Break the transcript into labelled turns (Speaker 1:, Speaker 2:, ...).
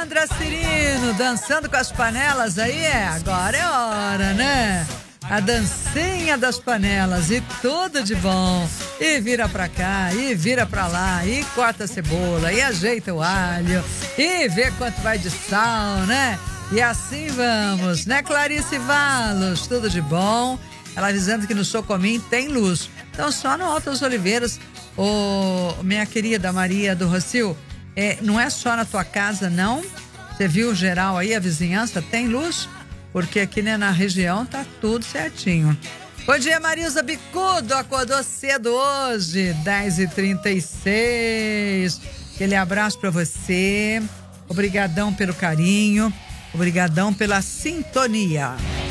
Speaker 1: Sandra Cirino, dançando com as panelas aí, agora é hora, né? A dancinha das panelas e tudo de bom. E vira pra cá, e vira pra lá, e corta a cebola, e ajeita o alho, e vê quanto vai de sal, né? E assim vamos, né, Clarice Valos? Tudo de bom. Ela avisando que no Socomim tem luz. Então só no Alto das Oliveiras, minha querida Maria do Rocio, não é só na tua casa, não? Você viu geral aí, a vizinhança tem luz? Porque aqui, né, na região tá tudo certinho. Bom dia, Marisa Bicudo, acordou cedo hoje, 10h36. Aquele abraço pra você. Obrigadão pelo carinho, obrigadão pela sintonia.